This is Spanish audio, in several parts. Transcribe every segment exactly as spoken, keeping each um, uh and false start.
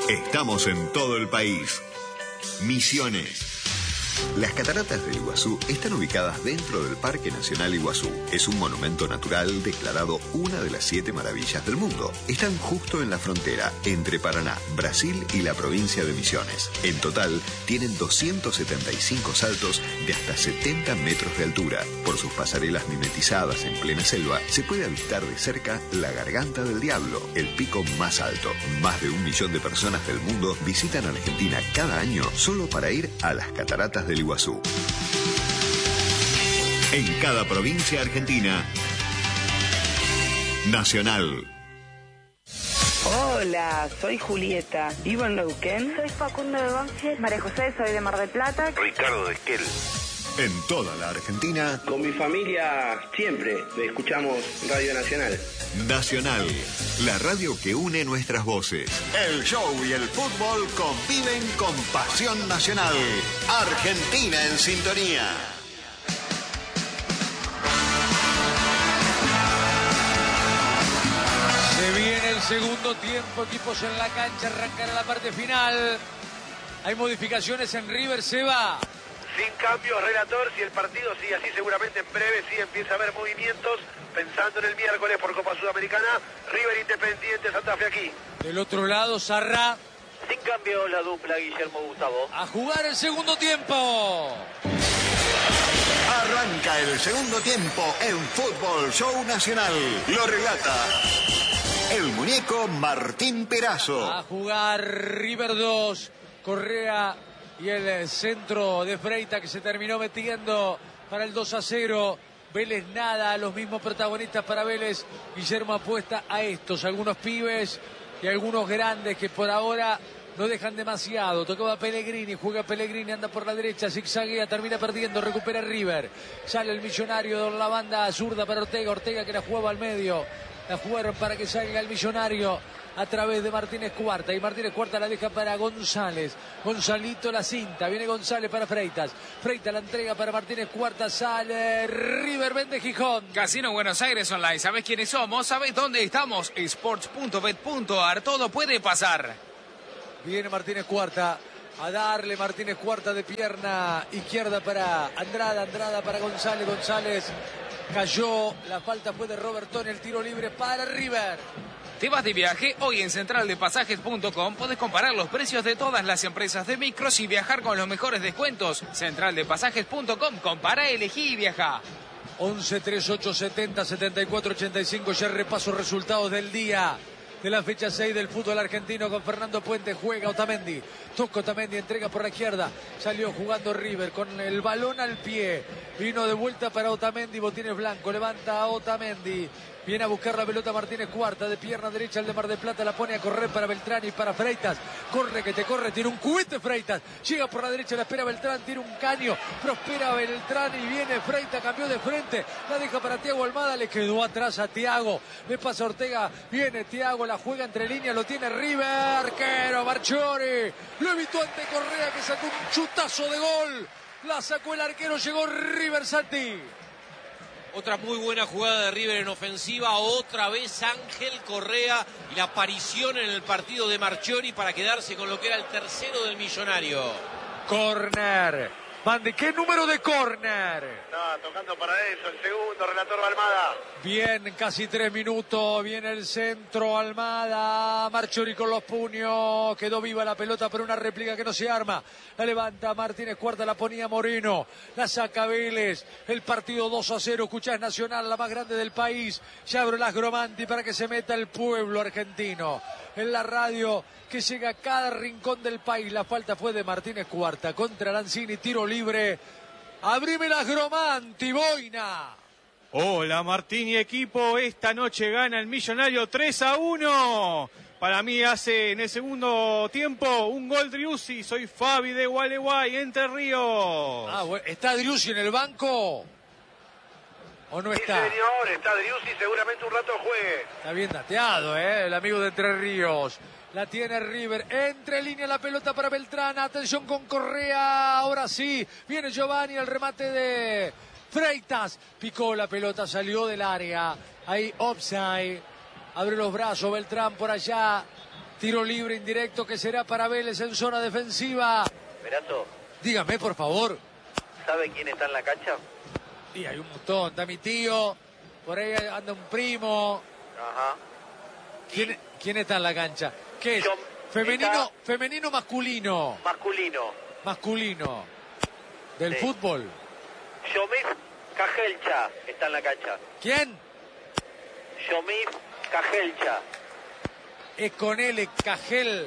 Estamos en todo el país. Misiones. Las cataratas del Iguazú están ubicadas dentro del Parque Nacional Iguazú. Es un monumento natural declarado una de las siete maravillas del mundo. Están justo en la frontera entre Paraná, Brasil y la provincia de Misiones. En total, tienen doscientos setenta y cinco saltos de hasta setenta metros de altura. Por sus pasarelas mimetizadas en plena selva, se puede avistar de cerca la Garganta del Diablo, el pico más alto. Más de un millón de personas del mundo visitan Argentina cada año solo para ir a las cataratas del Iguazú. En cada provincia argentina, Nacional. Hola, soy Julieta, vivo en Neuquén. Soy Facundo de Banfield. María José, soy de Mar del Plata. Ricardo de Esquel. En toda la Argentina, con mi familia siempre escuchamos Radio Nacional. Nacional, la radio que une nuestras voces. El show y el fútbol conviven con pasión nacional. Argentina en sintonía. Se viene el segundo tiempo, equipos en la cancha, arrancará la parte final. Hay modificaciones en River, Seba. Sin cambios, relator, si el partido sigue así, seguramente en breve sí empieza a haber movimientos, pensando en el miércoles por Copa Sudamericana, River Independiente, Santa Fe aquí. Del otro lado, Sarrá. Sin cambio, la dupla Guillermo Gustavo. A jugar el segundo tiempo. Arranca el segundo tiempo en Fútbol Show Nacional. Lo relata el muñeco Martín Perazo. A jugar River dos, Correa y el centro de Freitas que se terminó metiendo para el dos a cero. Vélez nada, los mismos protagonistas para Vélez. Guillermo apuesta a estos, algunos pibes y algunos grandes que por ahora no dejan demasiado. Tocaba Pellegrini, juega Pellegrini, anda por la derecha, zigzaguea, termina perdiendo, recupera River. Sale el Millonario de la banda zurda para Ortega, Ortega que la jugaba al medio. La jugaron para que salga el Millonario a través de Martínez Cuarta. Y Martínez Cuarta la deja para González. Gonzalito la cinta. Viene González para Freitas. Freitas la entrega para Martínez Cuarta. Sale River, vende Gijón. Casino Buenos Aires Online. ¿Sabés quiénes somos? ¿Sabés dónde estamos? sports punto bet punto a r. Todo puede pasar. Viene Martínez Cuarta. A darle Martínez Cuarta de pierna izquierda para Andrada. Andrada para González. González cayó. La falta fue de Robertón. El tiro libre para River. ¿Te vas de viaje? Hoy en central de pasajes punto com podés comparar los precios de todas las empresas de micros y viajar con los mejores descuentos. central de pasajes punto com. Compara, elegí y viaja. once, treinta y ocho, setenta, setenta y cuatro, ochenta y cinco. Ya repaso resultados del día. De la fecha seis del fútbol argentino con Fernando Puente. Juega Otamendi. Toca Otamendi, entrega por la izquierda. Salió jugando River con el balón al pie. Vino de vuelta para Otamendi. Botines blanco. Levanta a Otamendi. Viene a buscar la pelota Martínez Cuarta. De pierna derecha el de Mar del Plata. La pone a correr para Beltrán y para Freitas. Corre que te corre. Tiene un cohete Freitas. Llega por la derecha. La espera Beltrán. Tiene un caño. Prospera Beltrán y viene Freitas. Cambió de frente. La deja para Thiago Almada. Le quedó atrás a Thiago. Le pasa Ortega. Viene Thiago. La juega entre líneas. Lo tiene River. Arquero Marchiori. Lo evitó ante Correa que sacó un chutazo de gol. La sacó el arquero. Llegó River, Santi. Otra muy buena jugada de River en ofensiva. Otra vez Ángel Correa y la aparición en el partido de Marchiori para quedarse con lo que era el tercero del Millonario. Corner. Bandi, ¿qué número de corner? Está tocando para eso, el segundo, relator Almada. Bien, casi tres minutos. Viene el centro, Almada. Marchiori con los puños. Quedó viva la pelota, pero una réplica que no se arma. La levanta Martínez Cuarta, la ponía Moreno. La saca Vélez. El partido dos a cero. Escuchás Nacional, la más grande del país. Ya abre las Gromanti para que se meta el pueblo argentino. En la radio que llega a cada rincón del país. La falta fue de Martínez Cuarta contra Lanzini, tiro libre. Abrime las Gromanti, Boina. Hola Martín y equipo, esta noche gana el Millonario tres a uno. Para mí hace en el segundo tiempo un gol Driussi. Soy Fabi de Gualeguay, Entre Ríos. Ah, bueno. ¿Está Driussi en el banco? ¿O no está? Sí, señor, está Driussi, seguramente un rato juegue. Está bien dateado, ¿eh? El amigo de Entre Ríos. La tiene River. Entre línea la pelota para Beltrán. Atención con Correa. Ahora sí. Viene Giovanni, el remate de Freitas. Picó la pelota, salió del área. Ahí offside. Abre los brazos Beltrán por allá. Tiro libre indirecto que será para Vélez en zona defensiva. Perazo, Dígame, por favor. ¿sabe quién está en la cancha? Y hay un montón. Está mi tío. Por ahí anda un primo. Ajá. ¿Quién, quién está en la cancha? ¿Qué es? Yo- ¿Femenino, está- femenino masculino? Masculino. Masculino. Del Sí. fútbol. Yomif Cajelcha está en la cancha. ¿Quién? Yomif Cajelcha. Es con L, Cajel.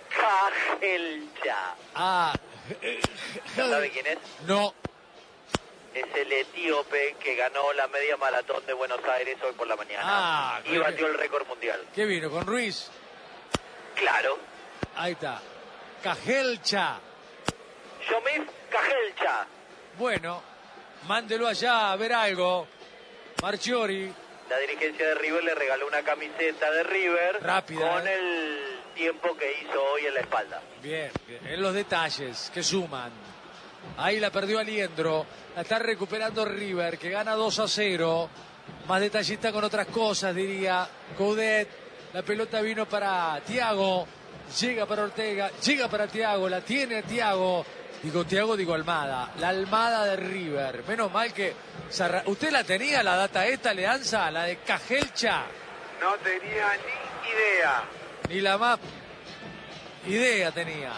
Cajelcha. Ah. ¿Sabe quién es? No. Es el etíope que ganó la media maratón de Buenos Aires hoy por la mañana. Ah, y creo que- batió el récord mundial. ¿Qué vino? ¿Con Ruiz? Claro. Ahí está. Cajelcha. Yomif Cajelcha. Bueno, mándelo allá a ver algo. Marchiori. La dirigencia de River le regaló una camiseta de River Rápida, con ¿eh? el tiempo que hizo hoy en la espalda. Bien, bien. En los detalles que suman. Ahí la perdió Aliendro. La está recuperando River, que gana dos a cero. Más detallista con otras cosas, diría Coudet. La pelota vino para Thiago. Llega para Ortega. Llega para Thiago. La tiene Thiago. Digo Thiago, digo Almada. La Almada de River. Menos mal que... Sarra- ¿Usted la tenía, la data esta, Leanza? La de Cajelcha. No tenía ni idea. Ni la más idea tenías.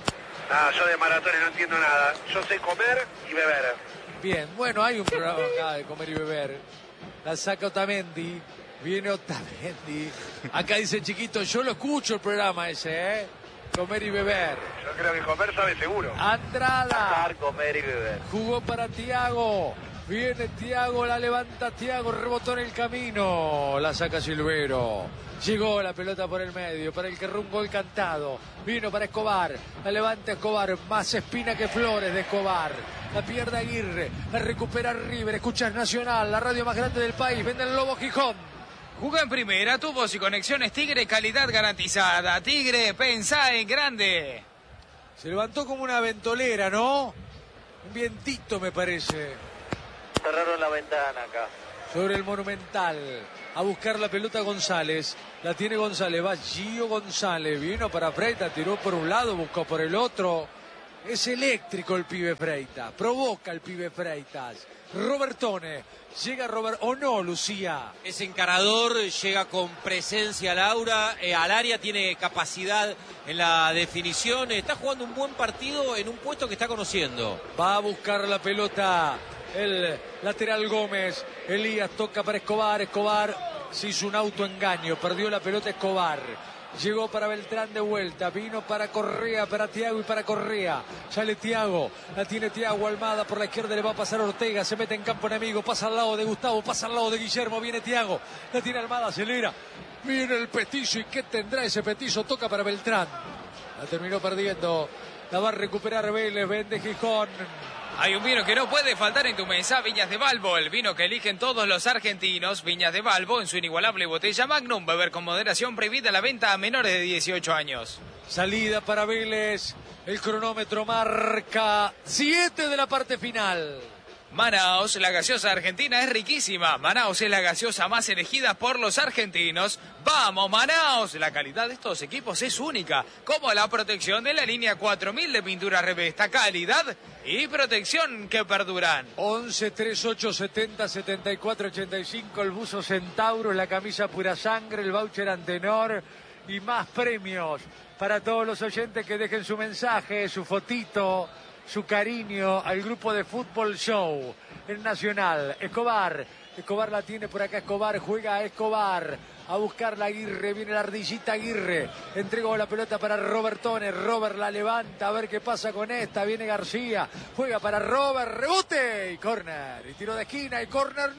Ah, yo de maratones no entiendo nada. Yo sé comer y beber. Bien, bueno, hay un programa acá de comer y beber. La saca Otamendi. Viene Otamendi. Acá dice Chiquito, yo lo escucho el programa ese, ¿eh? Comer y beber. Yo creo que comer sabe seguro. Andrada. Bajar, comer y beber. Jugó para Thiago. Viene Thiago, la levanta Thiago, rebotó en el camino. La saca Silvero. Llegó la pelota por el medio, para el que rumbo un gol cantado. Vino para Escobar. La levanta Escobar. Más espina que flores de Escobar. La pierde Aguirre. La recupera River. Escuchas Nacional, la radio más grande del país. Vende el Lobo Gijón. Jugó en primera, tubos y conexiones Tigre, calidad garantizada. Tigre, pensá en grande. Se levantó como una ventolera, ¿no? Un vientito, me parece. Cerraron la ventana acá. Sobre el Monumental. A buscar la pelota González. La tiene González. Va Gio González. Vino para Freita. Tiró por un lado. Buscó por el otro. Es eléctrico el pibe Freita. Provoca el pibe Freitas. Robertone. Llega Robert. ¿O no, Lucía? Es encarador, llega con presencia al aura, eh, al área, tiene capacidad en la definición. Está jugando un buen partido en un puesto que está conociendo. Va a buscar la pelota el lateral Gómez. Elías toca para Escobar. Escobar se hizo un autoengaño. Perdió la pelota Escobar. Llegó para Beltrán de vuelta. Vino para Correa, para Thiago y para Correa. Sale Thiago. La tiene Thiago. Almada por la izquierda. Le va a pasar Ortega. Se mete en campo enemigo. Pasa al lado de Gustavo. Pasa al lado de Guillermo. Viene Thiago. La tiene Almada. Acelera. Viene el petizo. ¿Y qué tendrá ese petizo? Toca para Beltrán. La terminó perdiendo. La va a recuperar Vélez. Vende Gijón. Hay un vino que no puede faltar en tu mesa, Viñas de Balbo, el vino que eligen todos los argentinos. Viñas de Balbo en su inigualable botella Magnum, beber con moderación, prohibida la venta a menores de dieciocho años. Salida para Vélez, el cronómetro marca siete de la parte final. Manaos, la gaseosa argentina es riquísima. Manaos es la gaseosa más elegida por los argentinos. ¡Vamos, Manaos! La calidad de estos equipos es única, como la protección de la línea cuatro mil de pintura Revesta. Calidad y protección que perduran. once, treinta y ocho, setenta, setenta y cuatro, ochenta y cinco, el buzo Centauro, la camisa Pura Sangre, el voucher Antenor y más premios para todos los oyentes que dejen su mensaje, su fotito, su cariño al grupo de Fútbol Show, el Nacional. Escobar, Escobar la tiene por acá, Escobar juega a Escobar, a buscar la Aguirre, viene la ardillita Aguirre, entregó la pelota para Robertone, Robert la levanta, a ver qué pasa con esta, viene García, juega para Robert, rebote y córner, y tiro de esquina y córner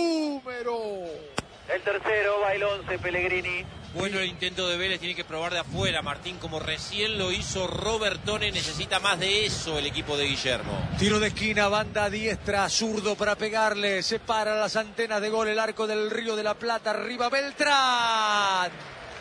número. El tercero, va el once, Pellegrini. Bueno el intento de Vélez, tiene que probar de afuera, Martín, como recién lo hizo Robertone. Necesita más de eso el equipo de Guillermo. Tiro de esquina, banda diestra, zurdo para pegarle, separa las antenas de gol, el arco del Río de la Plata, arriba Beltrán.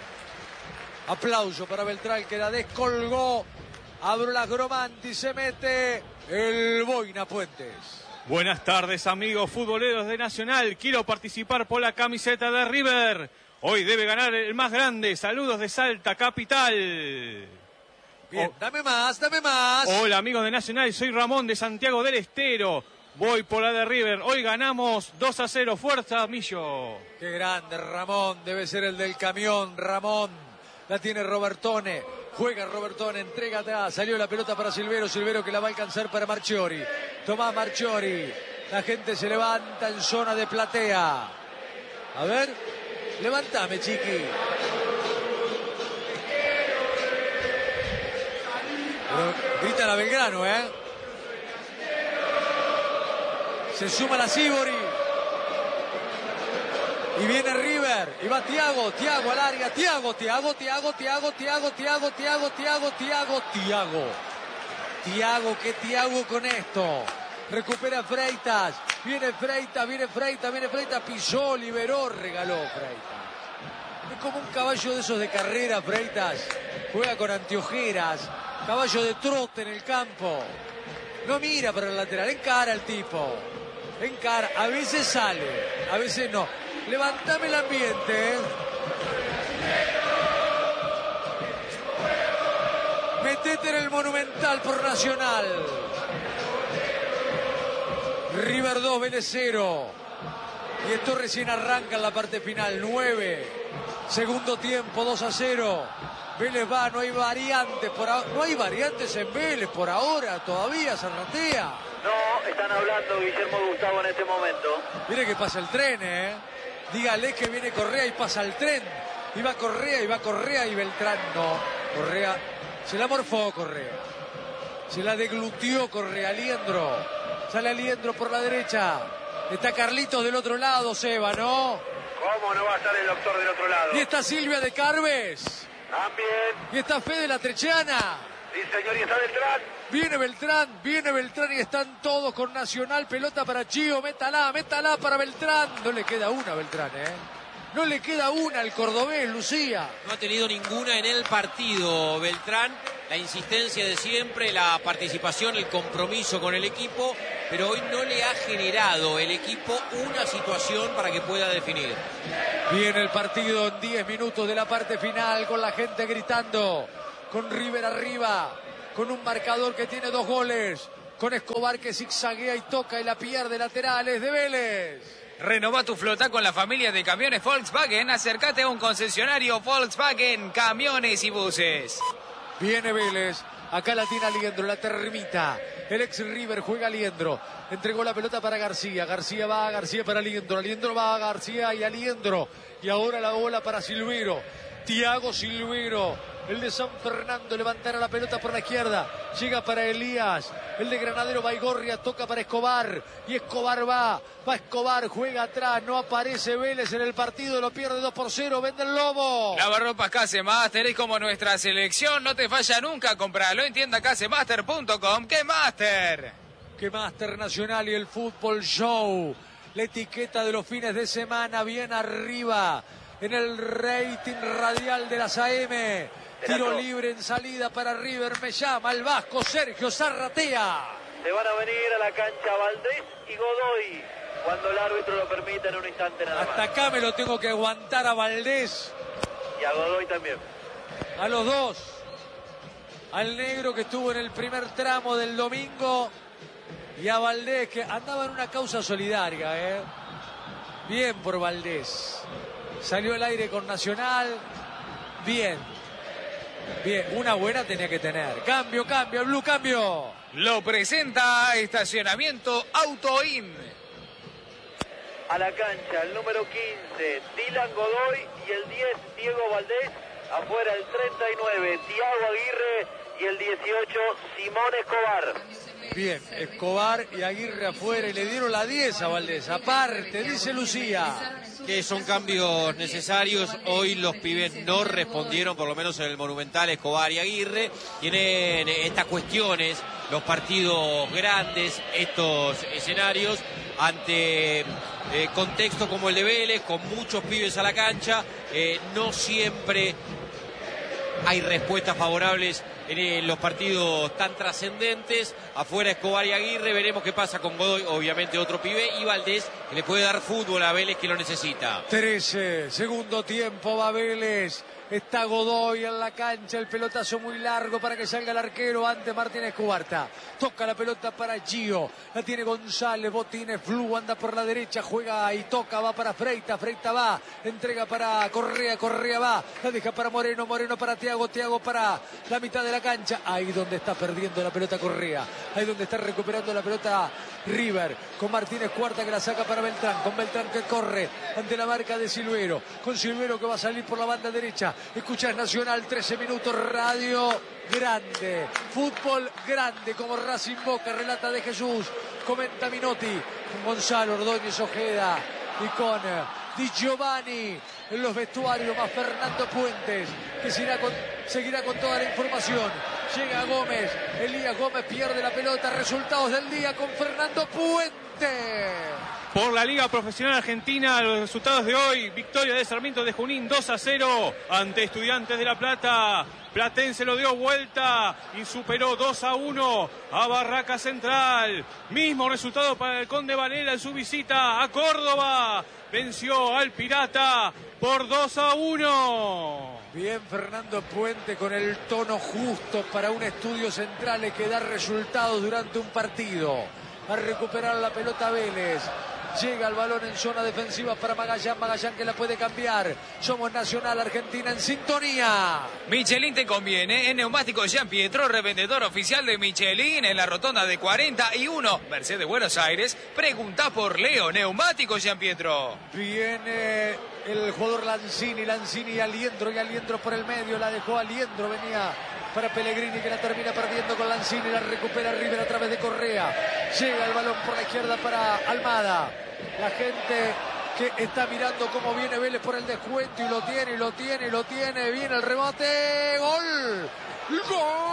Aplauso para Beltrán que la descolgó, abrió la Gromanti, se mete el Boina Puentes. Buenas tardes, amigos futboleros de Nacional. Quiero participar por la camiseta de River. Hoy debe ganar el más grande. Saludos de Salta, capital. Bien, oh. dame más, dame más. Hola, amigos de Nacional, soy Ramón de Santiago del Estero. Voy por la de River. Hoy ganamos dos a cero. Fuerza, Millo. Qué grande, Ramón. Debe ser el del camión, Ramón. La tiene Robertone. Juega Robertone, entrega atrás. Salió la pelota para Silvero. Silvero que la va a alcanzar para Marchiori. Tomás Marchiori. La gente se levanta en zona de platea. A ver, levántame, chiqui. Pero grita la Belgrano, ¿eh? Se suma la Sibori. Y viene River. Y va Thiago. Thiago al área. Thiago, Thiago, Thiago, Thiago, Thiago, Thiago, Thiago, Thiago, Thiago, Thiago. Thiago, ¿qué Thiago con esto? Recupera Freitas. Viene Freitas, viene Freitas, viene Freitas. Pisó, liberó, regaló Freitas. Es como un caballo de esos de carrera, Freitas. Juega con anteojeras. Caballo de trote en el campo. No mira para el lateral. Encara al tipo. Encara. A veces sale. A veces no. Levantame el ambiente. ¿eh? Metete en el Monumental por Nacional. River dos, Vélez cero. Y esto recién arranca en la parte final. nueve. Segundo tiempo, dos a cero. Vélez va, no hay variantes por ahora. No hay variantes en Vélez por ahora, todavía, Zarratea. No, están hablando Guillermo Gustavo en este momento. Mire que pasa el tren, ¿eh? Dígale que viene Correa y pasa el tren. Y va Correa, y va Correa y Beltrán no. Correa, se la morfó Correa. Se la deglutió Correa, Aliendro. Sale Aliendro por la derecha. Está Carlitos del otro lado, Seba, ¿no? ¿Cómo no va a estar el doctor del otro lado? Y está Silvia de Carves. También. Y está Fede La Trechana. Sí, señor, y está Beltrán. Viene Beltrán, viene Beltrán y están todos con Nacional. Pelota para Chío, métala, métala para Beltrán. No le queda una a Beltrán, ¿eh? No le queda una al cordobés, Lucía. No ha tenido ninguna en el partido, Beltrán. La insistencia de siempre, la participación, el compromiso con el equipo, pero hoy no le ha generado el equipo una situación para que pueda definir. Viene el partido en diez minutos de la parte final con la gente gritando, con River arriba, con un marcador que tiene dos goles, con Escobar que zigzaguea y toca y la pierde laterales de Vélez. Renova tu flota con la familia de camiones Volkswagen. Acércate a un concesionario Volkswagen, camiones y buses. Viene Vélez, acá la tiene Aliendro, la termita. El ex River juega Aliendro. Entregó la pelota para García. García va, García para Aliendro. Aliendro va a García y Aliendro. Y ahora la bola para Silvero. Thiago Silvero. El de San Fernando levantará la pelota por la izquierda. Llega para Elías. El de Granadero Baigorria toca para Escobar. Y Escobar va. Va Escobar, juega atrás. No aparece Vélez en el partido. Lo pierde dos por cero. Vende el Lobo. Lavarropas Casemaster es como nuestra selección. No te falla nunca. Compralo en tienda casemaster punto com. ¡Qué Master! ¡Qué Master Nacional y el Fútbol Show! La etiqueta de los fines de semana bien arriba. En el rating radial de las A M. Tiro libre en salida para River. Me llama el vasco Sergio Zarratea. Se van a venir a la cancha Valdés y Godoy cuando el árbitro lo permita en un instante nada más. Hasta acá me lo tengo que aguantar a Valdés. Y a Godoy también. A los dos. Al negro que estuvo en el primer tramo del domingo. Y a Valdés que andaba en una causa solidaria. ¿eh? Bien por Valdés. Salió al aire con Nacional. Bien. Bien, una buena tenía que tener. Cambio, cambio, el Blue, cambio. Lo presenta Estacionamiento Autoin. A la cancha, el número quince, Dylan Godoy, y el diez, Diego Valdés. Afuera el treinta y nueve, Thiago Aguirre, y el dieciocho, Simón Escobar. Bien, Escobar y Aguirre afuera, y le dieron la diez a Valdés. Aparte, dice Lucía. Que son cambios necesarios. Hoy los pibes no respondieron, por lo menos en el Monumental, Escobar y Aguirre. Tienen estas cuestiones, los partidos grandes, estos escenarios, ante eh, contextos como el de Vélez, con muchos pibes a la cancha, eh, no siempre hay respuestas favorables en los partidos tan trascendentes. Afuera Escobar y Aguirre, veremos qué pasa con Godoy, obviamente otro pibe, y Valdés, que le puede dar fútbol a Vélez, que lo necesita. trece, segundo tiempo, va Vélez. Está Godoy en la cancha, el pelotazo muy largo para que salga el arquero ante Martínez Cubarta. Toca la pelota para Gio, la tiene González, Botines, Flu, anda por la derecha, juega y toca, va para Freita, Freita va, entrega para Correa, Correa va, la deja para Moreno, Moreno para Thiago, Thiago para la mitad de la cancha, ahí donde está perdiendo la pelota Correa, ahí donde está recuperando la pelota River, con Martínez Cuarta que la saca para Beltrán, con Beltrán que corre ante la marca de Silvero, con Silvero que va a salir por la banda derecha. Escuchás Nacional, trece minutos, radio grande, fútbol grande, como Racing Boca, relata de Jesús, comenta Minotti, con Gonzalo Ordóñez Ojeda y con Di Giovanni en los vestuarios, más Fernando Puentes, que seguirá con, seguirá con toda la información. Llega Gómez, Elías Gómez pierde la pelota, resultados del día con Fernando Puentes. Por la Liga Profesional Argentina, los resultados de hoy: victoria de Sarmiento de Junín dos a cero ante Estudiantes de La Plata. Platense lo dio vuelta y superó dos a uno a Barraca Central. Mismo resultado para el Conde Varela en su visita a Córdoba. Venció al Pirata por dos a uno. Bien, Fernando Puente con el tono justo para un Estudio Centrales que da resultados durante un partido. A recuperar la pelota Vélez. Llega el balón en zona defensiva para Magallán, Magallán que la puede cambiar. Somos Nacional Argentina en sintonía. Michelin te conviene, en Neumáticos Jean Pietro, revendedor oficial de Michelin en la rotonda de cuarenta y uno, Mercedes Buenos Aires. Pregunta por Leo, Neumáticos Jean Pietro. Viene el jugador Lanzini, Lanzini y Aliendro, y Aliendro por el medio, la dejó Aliendro, venía para Pellegrini que la termina perdiendo con Lanzini, la recupera River a través de Correa. Llega el balón por la izquierda para Almada. La gente que está mirando cómo viene Vélez por el descuento y lo tiene, y lo tiene, y lo tiene. Viene el rebote. ¡Gol! ¡Gol!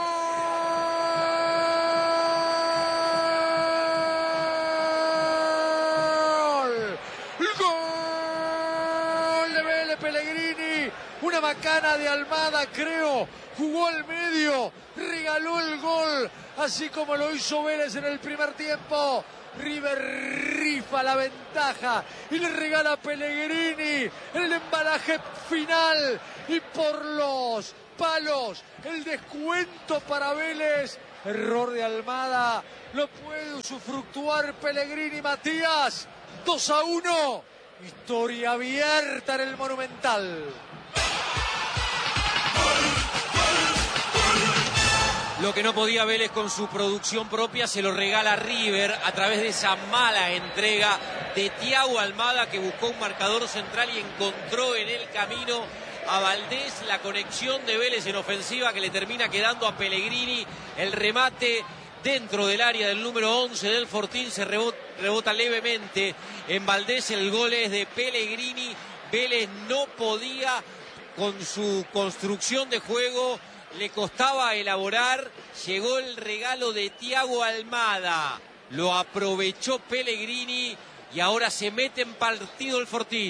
¡Gol de Vélez! Pellegrini. Una macana de Almada, creo. Jugó al medio, regaló el gol, así como lo hizo Vélez en el primer tiempo. River rifa la ventaja y le regala a Pellegrini el embalaje final. Y por los palos, el descuento para Vélez. Error de Almada, lo puede usufructuar Pellegrini. Matías, dos a uno. Historia abierta en el Monumental. Lo que no podía Vélez con su producción propia se lo regala River a través de esa mala entrega de Thiago Almada, que buscó un marcador central y encontró en el camino a Valdés. La conexión de Vélez en ofensiva que le termina quedando a Pellegrini. El remate dentro del área del número once del Fortín se rebota, rebota levemente en Valdés. El gol es de Pellegrini. Vélez no podía con su construcción de juego. Le costaba elaborar, llegó el regalo de Thiago Almada, lo aprovechó Pellegrini y ahora se mete en partido el Fortín.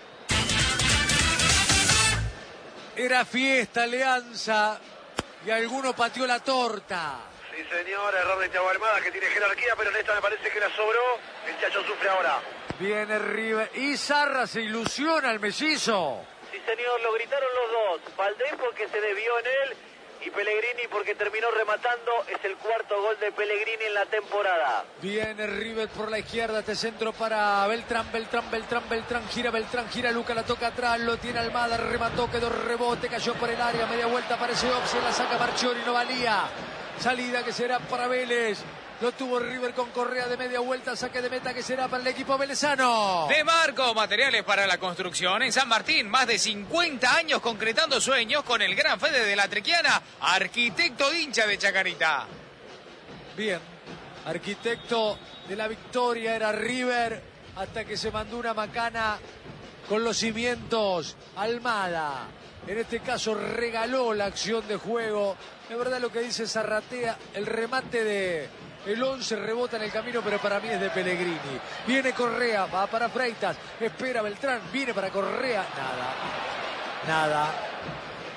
Era fiesta, Alianza, y alguno pateó la torta. Sí, señor, error de Thiago Almada, que tiene jerarquía, pero en esta me parece que la sobró. El Chacho sufre ahora. Viene River y Zarra se ilusiona el mellizo. Sí, señor, lo gritaron los dos. Valdés porque se desvió en él y Pellegrini porque terminó rematando. Es el cuarto gol de Pellegrini en la temporada. Viene River por la izquierda, este centro para Beltrán, Beltrán, Beltrán, Beltrán, gira Beltrán, gira Luca, la toca atrás, lo tiene Almada, remató, quedó rebote, cayó por el área, media vuelta, aparece Opse, la saca Marchiori, no valía. Salida que será para Vélez. Lo tuvo River con Correa de media vuelta, saque de meta que será para el equipo velezano. De Marco, materiales para la construcción en San Martín, más de cincuenta años concretando sueños con el gran Fede de la Trequiana, arquitecto hincha de Chacarita. Bien, arquitecto de la victoria era River, hasta que se mandó una macana con los cimientos Almada. En este caso regaló la acción de juego. Es verdad lo que dice Zarratea, el remate de el once rebota en el camino, pero para mí es de Pellegrini. Viene Correa, va para Freitas, espera Beltrán, viene para Correa, nada, nada.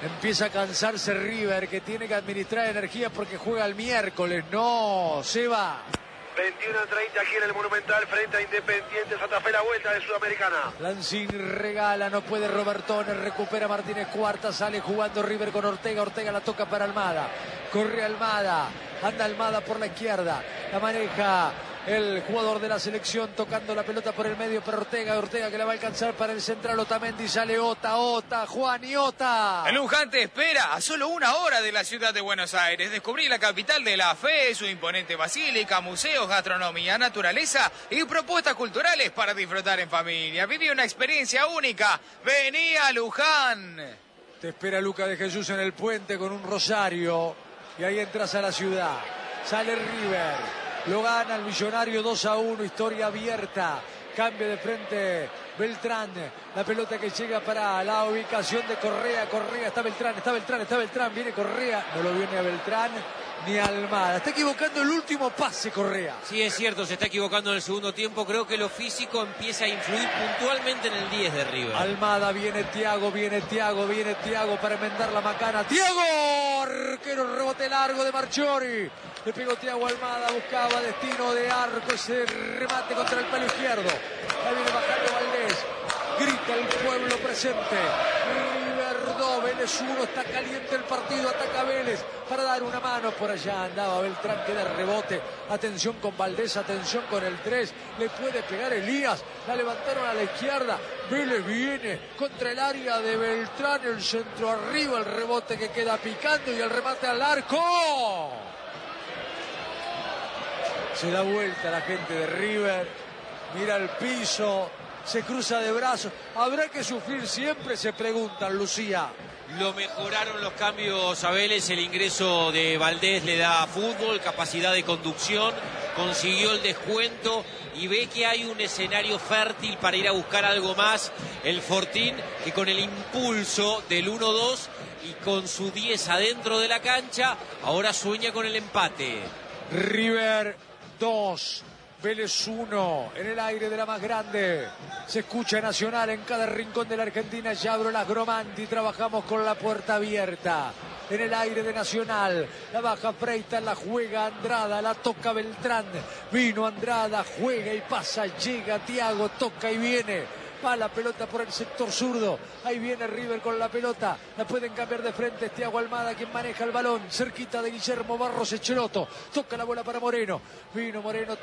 Empieza a cansarse River, que tiene que administrar energía porque juega el miércoles. No, se va. veintiuno a treinta aquí en el Monumental frente a Independiente Santa Fe, la vuelta de Sudamericana. Lanzini regala, no puede Robertone, recupera Martínez Cuarta, sale jugando River con Ortega, Ortega la toca para Almada, corre Almada, anda Almada por la izquierda, la maneja el jugador de la selección tocando la pelota por el medio para Ortega, Ortega que la va a alcanzar para el central Otamendi, sale Ota, Ota, Juan y Ota. El Luján te espera a solo una hora de la ciudad de Buenos Aires. Descubrí la capital de la fe, su imponente basílica, museos, gastronomía, naturaleza y propuestas culturales para disfrutar en familia. Viví una experiencia única. Vení a Luján. Te espera Luca de Jesús en el puente con un rosario y ahí entras a la ciudad. Sale River. Lo gana el Millonario dos a uno, historia abierta. Cambio de frente Beltrán. La pelota que llega para la ubicación de Correa. Correa, está Beltrán, está Beltrán, está Beltrán. Viene Correa, no lo viene a Beltrán ni a Almada. Está equivocando el último pase Correa. Sí, es cierto, se está equivocando en el segundo tiempo. Creo que lo físico empieza a influir puntualmente en el diez de River. Almada, viene Thiago, viene Thiago, viene Thiago para enmendar la macana. ¡Thiago! Arquero, rebote largo de Marchiori. Le pegó Thiago Almada, buscaba destino de arco, ese remate contra el palo izquierdo. Ahí viene bajando Valdés. Grita el pueblo presente. River dos, Vélez uno, está caliente el partido, ataca Vélez para dar una mano. Por allá andaba Beltrán, queda el rebote. Atención con Valdés, atención con el tres. Le puede pegar Elías, la levantaron a la izquierda. Vélez viene contra el área de Beltrán, el centro arriba, el rebote que queda picando y el remate al arco. Se da vuelta la gente de River, mira el piso, se cruza de brazos. ¿Habrá que sufrir siempre? Se preguntan, Lucía. Lo mejoraron los cambios a Vélez, el ingreso de Valdés le da fútbol, capacidad de conducción, consiguió el descuento y ve que hay un escenario fértil para ir a buscar algo más. El Fortín, que con el impulso del uno dos y con su diez adentro de la cancha, ahora sueña con el empate. River dos, Vélez uno, en el aire de la más grande. Se escucha Nacional en cada rincón de la Argentina. Ya abro las Gromanti, trabajamos con la puerta abierta. En el aire de Nacional, la baja Freitas, la juega Andrada, la toca Beltrán. Vino Andrada, juega y pasa, llega Thiago, toca y viene. Va la pelota por el sector zurdo. Ahí viene River con la pelota. La pueden cambiar de frente. Es Thiago Almada quien maneja el balón. Cerquita de Guillermo Barros Echeloto. Toca la bola para Moreno. Vino Moreno.